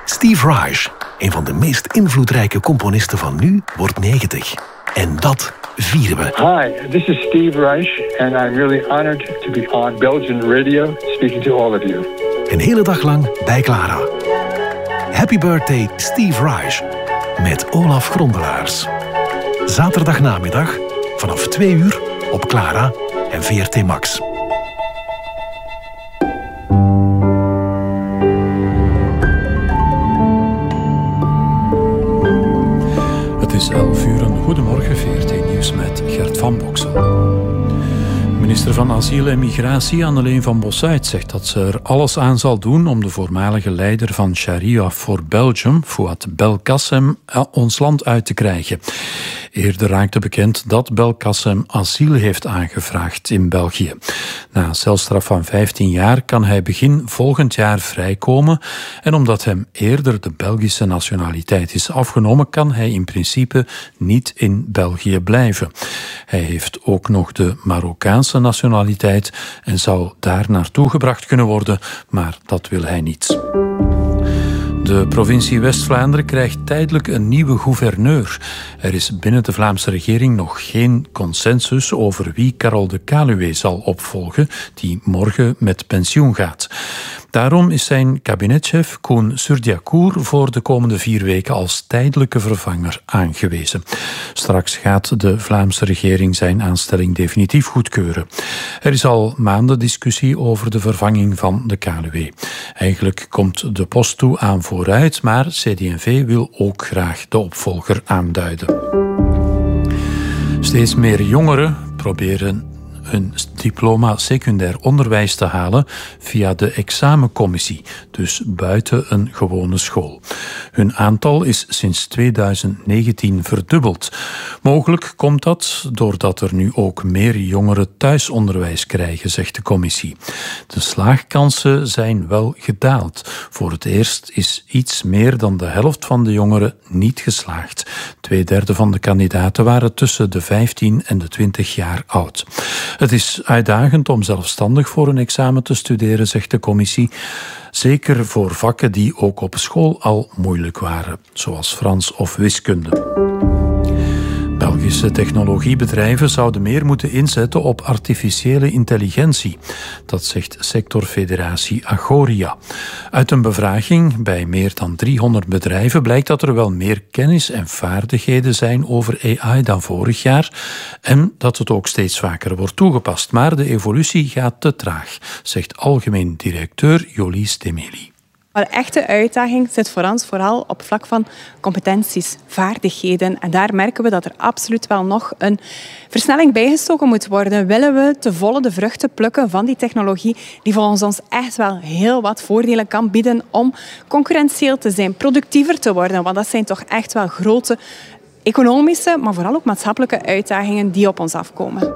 Steve Reich, een van de meest invloedrijke componisten van nu, wordt 90. En dat vieren we. Hi, this is Steve Reich and I'm really honored to be on Belgian radio speaking to all of you. Een hele dag lang bij Clara. Happy birthday Steve Reich met Olaf Grondelaars. Zaterdagnamiddag vanaf 2 uur op Clara en VRT Max. Het is 11 uur. Goedemorgen, VRT Nieuws met Gert van Boksel. Minister van Asiel en Migratie Anneleen van Bossuyt zegt dat ze er alles aan zal doen om de voormalige leider van Sharia for Belgium, Fouad Belkacem, ons land uit te krijgen. Eerder raakte bekend dat Belkacem asiel heeft aangevraagd in België. Na een celstraf van 15 jaar kan hij begin volgend jaar vrijkomen en omdat hem eerder de Belgische nationaliteit is afgenomen, kan hij in principe niet in België blijven. Hij heeft ook nog de Marokkaanse nationaliteit en zou daar naartoe gebracht kunnen worden, maar dat wil hij niet. De provincie West-Vlaanderen krijgt tijdelijk een nieuwe gouverneur. Er is binnen de Vlaamse regering nog geen consensus over wie Carol de Caluwe zal opvolgen, die morgen met pensioen gaat. Daarom is zijn kabinetchef Koen Surdiacour voor de komende 4 weken als tijdelijke vervanger aangewezen. Straks gaat de Vlaamse regering zijn aanstelling definitief goedkeuren. Er is al maanden discussie over de vervanging van de Caluwe. Eigenlijk komt de post toe aan vooruit, maar CD&V wil ook graag de opvolger aanduiden. Steeds meer jongeren proberen een diploma secundair onderwijs te halen via de examencommissie, dus buiten een gewone school. Hun aantal is sinds 2019 verdubbeld. Mogelijk komt dat doordat er nu ook meer jongeren thuisonderwijs krijgen, zegt de commissie. De slaagkansen zijn wel gedaald. Voor het eerst is iets meer dan de helft van de jongeren niet geslaagd. 2/3 van de kandidaten waren tussen de 15 en de 20 jaar oud. Het is uitdagend om zelfstandig voor een examen te studeren, zegt de commissie. Zeker voor vakken die ook op school al moeilijk waren, zoals Frans of wiskunde. Belgische technologiebedrijven zouden meer moeten inzetten op artificiële intelligentie. Dat zegt sectorfederatie Agoria. Uit een bevraging bij meer dan 300 bedrijven blijkt dat er wel meer kennis en vaardigheden zijn over AI dan vorig jaar en dat het ook steeds vaker wordt toegepast. Maar de evolutie gaat te traag, zegt algemeen directeur Jolie Demeli. Maar de echte uitdaging zit voor ons vooral op vlak van competenties, vaardigheden. En daar merken we dat er absoluut wel nog een versnelling bijgestoken moet worden. Willen we te volle de vruchten plukken van die technologie die volgens ons echt wel heel wat voordelen kan bieden om concurrentieel te zijn, productiever te worden. Want dat zijn toch echt wel grote economische, maar vooral ook maatschappelijke uitdagingen die op ons afkomen.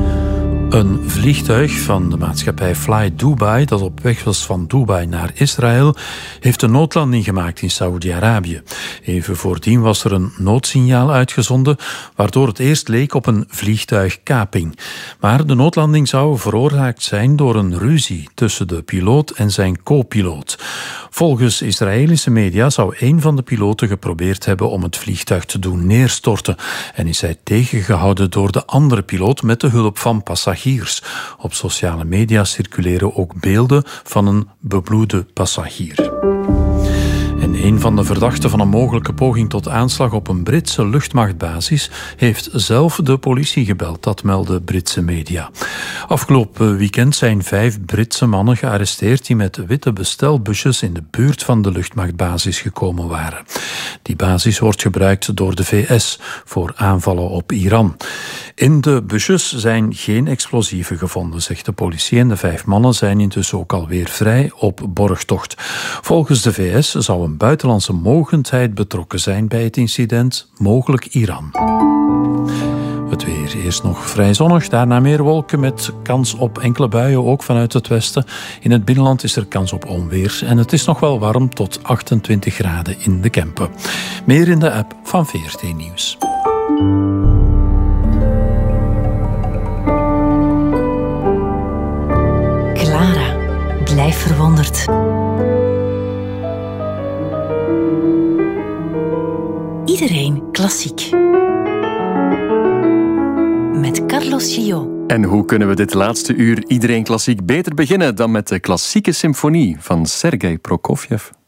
Een vliegtuig van de maatschappij Fly Dubai, dat op weg was van Dubai naar Israël, heeft een noodlanding gemaakt in Saoedi-Arabië. Even voordien was er een noodsignaal uitgezonden, waardoor het eerst leek op een vliegtuigkaping. Maar de noodlanding zou veroorzaakt zijn door een ruzie tussen de piloot en zijn co-piloot. Volgens Israëlische media zou een van de piloten geprobeerd hebben om het vliegtuig te doen neerstorten en is hij tegengehouden door de andere piloot met de hulp van passagiers. Op sociale media circuleren ook beelden van een bebloede passagier. En een van de verdachten van een mogelijke poging tot aanslag op een Britse luchtmachtbasis heeft zelf de politie gebeld, dat melden Britse media. Afgelopen weekend zijn 5 Britse mannen gearresteerd die met witte bestelbusjes in de buurt van de luchtmachtbasis gekomen waren. Die basis wordt gebruikt door de VS voor aanvallen op Iran. In de busjes zijn geen explosieven gevonden, zegt de politie, en de 5 mannen zijn intussen ook alweer vrij op borgtocht. Volgens de VS zou een buitenlandse mogendheid betrokken zijn bij het incident, mogelijk Iran. Het weer eerst nog vrij zonnig, daarna meer wolken met kans op enkele buien, ook vanuit het westen. In het binnenland is er kans op onweer en het is nog wel warm tot 28 graden in de Kempen. Meer in de app van VRT Nieuws. Clara, blijf verwonderd. Iedereen Klassiek. Met Carlos Gillot. En hoe kunnen we dit laatste uur Iedereen Klassiek beter beginnen dan met de klassieke symfonie van Sergei Prokofjev?